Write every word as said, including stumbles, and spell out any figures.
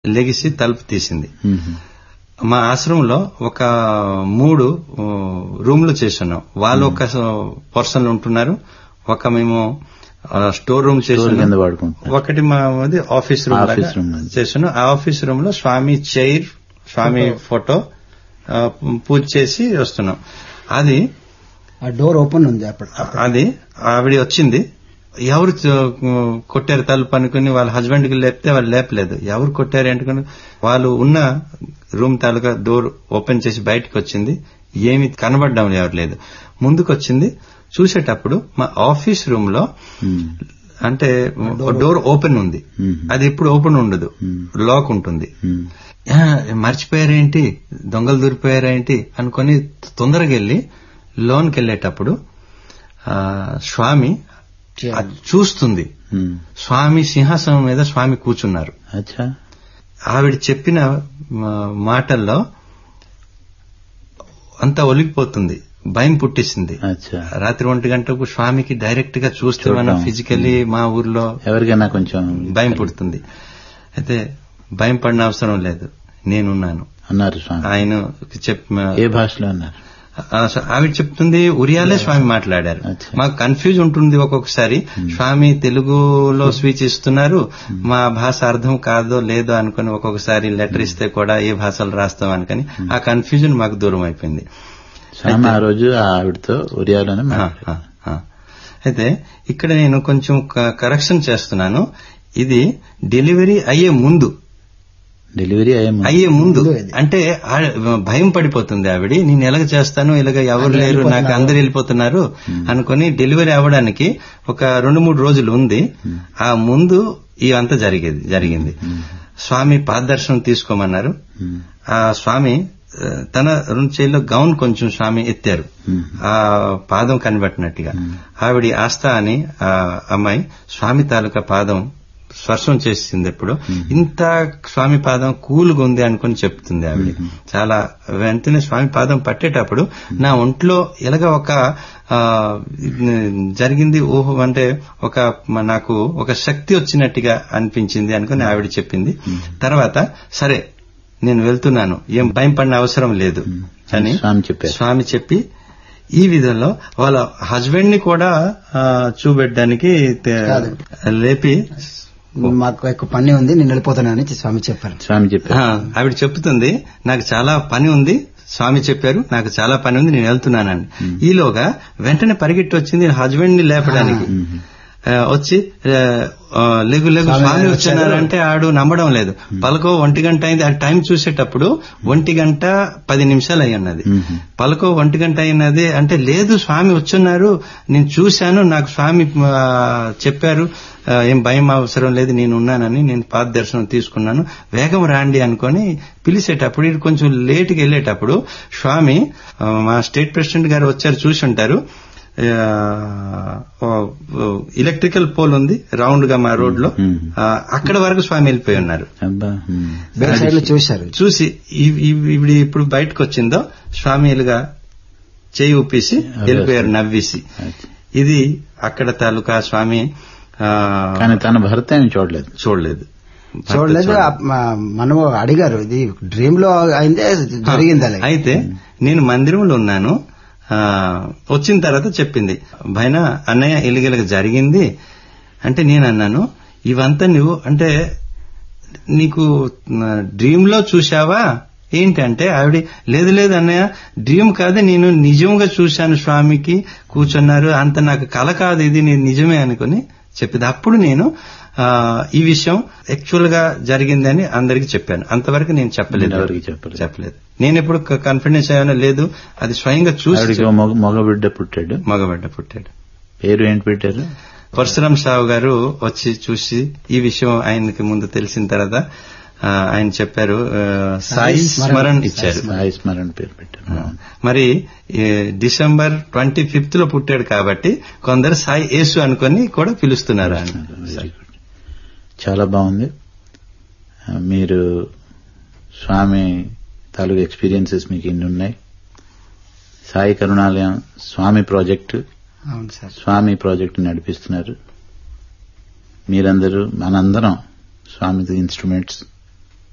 లెగిసి తలుపు తీసింది. మా ఆశ్రమంలో ఒక మూడు రూమ్లు చేస్తున్నాం. వాళ్ళు ఒక పర్సన్లు ఉంటున్నారు, ఒక మేము స్టోర్ రూమ్ చేస్తున్నాం, ఒకటి మా ఆఫీస్ రూమ్ చేస్తున్నాం. ఆ ఆఫీస్ రూమ్ లో స్వామి చైర్, స్వామి ఫోటో పూజ చేసి వస్తున్నాం. అది డోర్ ఓపెన్ ఉంది. అది ఆవిడ వచ్చింది, ఎవరు కొట్టారు తలుపు అనుకుని వాళ్ళ హస్బెండ్ కి లేపితే వాళ్ళు లేపలేదు. ఎవరు కొట్టారు అనుకుని వాళ్ళు ఉన్న రూమ్ తాలూకా డోర్ ఓపెన్ చేసి బయటకు వచ్చింది. ఏమి కనబడ్డం ఎవరు లేదు. ముందుకు వచ్చింది, చూసేటప్పుడు మా ఆఫీస్ రూమ్ లో అంటే డోర్ ఓపెన్ ఉంది. అది ఎప్పుడు ఓపెన్ ఉండదు, లాక్ ఉంటుంది. మర్చిపోయారేంటి, దొంగలు దూరిపోయారేంటి అనుకుని తొందరగా వెళ్లి లోన్కి వెళ్లేటప్పుడు స్వామి చూస్తుంది. స్వామి సింహాసనం మీద స్వామి కూర్చున్నారు. ఆవిడ చెప్పిన మాటల్లో అంతా ఒలిగిపోతుంది, భయం పుట్టిస్తుంది. రాత్రి ఒంటి గంటకు స్వామికి డైరెక్ట్ గా చూస్తే మనం ఫిజికల్లీ మా ఊర్లో ఎవరికైనా కొంచెం భయం పుడుతుంది. అయితే భయం పడిన అవసరం లేదు, నేనున్నాను అన్నారు ఆయన. చెప్ప ఏ భాషలో అన్నారు? ఆవిడ చెప్తుంది ఉరియాలే స్వామి మాట్లాడారు. మాకు కన్ఫ్యూజ్ ఉంటుంది ఒక్కొక్కసారి, స్వామి తెలుగులో స్పీచ్ ఇస్తున్నారు, మా భాష అర్థం కాదో లేదో అనుకుని ఒక్కొక్కసారి లెటర్ ఇస్తే కూడా ఏ భాషలు రాస్తాం అనుకుని ఆ కన్ఫ్యూజన్ మాకు దూరం అయిపోయింది. ఆ రోజు ఆవిడతో ఉరియాలోనే. అయితే ఇక్కడ నేను కొంచెం కరెక్షన్ చేస్తున్నాను. ఇది డెలివరీ అయ్యే ముందు డెలివరీ అయ్యే ముందు అంటే భయం పడిపోతుంది ఆవిడ. నేను ఎలాగ చేస్తాను, ఇలాగ ఎవరు లేరు, నాకు అందరు వెళ్ళిపోతున్నారు అనుకుని డెలివరీ అవ్వడానికి ఒక రెండు మూడు రోజులు ఉంది. ఆ ముందు ఇవంతా జరిగేది జరిగింది స్వామి పాదదర్శనం తీసుకోమన్నారు. ఆ స్వామి తన రెండు చేతిలో గౌన్ కొంచెం స్వామి ఎత్తారు, ఆ పాదం కనిపెట్టినట్టుగా. ఆవిడ ఆస్థా అని ఆ అమ్మాయి స్వామి తాలూకా పాదం స్పర్శం చేసింది. ఎప్పుడు ఇంత స్వామి పాదం కూల్గా ఉంది అనుకుని చెప్తుంది ఆవిడ. చాలా వెంటనే స్వామి పాదం పట్టేటప్పుడు నా ఒంట్లో ఎలాగ ఒక జరిగింది ఊహ, అంటే ఒక నాకు ఒక శక్తి వచ్చినట్టుగా అనిపించింది అనుకుని ఆవిడ చెప్పింది. తర్వాత సరే నేను వెళ్తున్నాను, ఏం భయం పడిన అవసరం లేదు అని స్వామి చెప్పి ఈ విధంలో వాళ్ళ హస్బెండ్ ని కూడా చూపెట్టడానికి లేపి మాకు ఎక్కువ పని ఉంది, నేను వెళ్ళిపోతానని స్వామి చెప్పారు. స్వామి చెప్పారు. ఆవిడ చెప్తుంది నాకు చాలా పని ఉంది, స్వామి చెప్పారు నాకు చాలా పని ఉంది, నేను వెళ్తున్నానని. ఈలోగా వెంటనే పరిగెట్టి వచ్చింది హస్బెండ్ ని లేపడానికి. వచ్చి లెగు లెగు స్వామి వచ్చినారంటే ఆడు నమ్మడం లేదు. పలకో ఒంటి గంట అయింది. ఆ టైం చూసేటప్పుడు ఒంటి గంట పది నిమిషాలు అయి ఉన్నది. పలకో ఒంటి గంట అయినది అంటే లేదు స్వామి వచ్చున్నారు, నేను చూశాను, నాకు స్వామి చెప్పారు, ఏం భయం అవసరం లేదు, నేను ఉన్నానని నేను పాద దర్శనం తీసుకున్నాను, వేగం రాండి అనుకుని పిలిచేటప్పుడు ఇది కొంచెం లేటుగా వెళ్ళేటప్పుడు స్వామి మా స్టేట్ ప్రెసిడెంట్ గారు వచ్చారు, చూసి ఉంటారు. ఎలక్ట్రికల్ పోల్ ఉంది రౌండ్ గా మా రోడ్ లో, అక్కడ వరకు స్వామి వెళ్ళిపోయి ఉన్నారు. చూశారు. చూసి ఇవి ఇప్పుడు బయటకు వచ్చిందో స్వామి ఇలాగా చేయి ఊపేసి వెళ్ళిపోయారు నవ్వేసి. ఇది అక్కడ తాలూకా స్వామి. కానీ తన భర్త చూడలేదు చూడలేదు చూడలేదు మనం అడిగారు ఇది డ్రీమ్ లో అయిందే జరిగింది. అయితే నేను మందిరంలో ఉన్నాను, వచ్చిన తర్వాత చెప్పింది భైనా అన్నయ్య ఇలిగిలగా జరిగింది అంటే నేను అన్నాను ఇవంతా నువ్వు అంటే నీకు డ్రీమ్ లో చూశావా ఏంటంటే ఆవిడ లేదు లేదు అన్నయ్య డ్రీమ్ కాదు, నేను నిజంగా చూశాను, స్వామికి కూర్చున్నారు, అంత నాకు కల కాదు, ఇది నేను నిజమే అనుకుని చెప్పింది. అప్పుడు నేను ఈ విషయం యాక్చువల్ గా జరిగిందని అందరికి చెప్పాను. అంతవరకు నేను చెప్పలేదు చెప్పలేదు నేను ఎప్పుడు కాన్ఫిడెన్స్ అయ్యానో లేదు, అది స్వయంగా చూసి. మగబిడ్డ పుట్టాడు మగబిడ్డ పుట్టాడు పేరు ఏంటి పెట్టారు? పరశురామ్ సావు గారు వచ్చి చూసి ఈ విషయం ఆయనకి ముందు తెలిసిన తర్వాత ఆయన చెప్పారు, సాయి స్మరణ్ ఇచ్చారు. సాయి స్మరణ్ పేరు పెట్టారు. మరి డిసెంబర్ ట్వంటీ ఫిఫ్త్ లో పుట్టాడు కాబట్టి కొందరు సాయి యేసు అనుకుని కూడా పిలుస్తున్నారు. చాలా బాగుంది. మీరు స్వామి తాలూకు ఎక్స్పీరియన్సెస్ మీకు ఇన్ని ఉన్నాయి. సాయి కరుణాలయం స్వామి ప్రాజెక్టు, స్వామి ప్రాజెక్టు నడిపిస్తున్నారు. మీరందరూ మనందరం స్వామి ఇన్స్ట్రుమెంట్స్.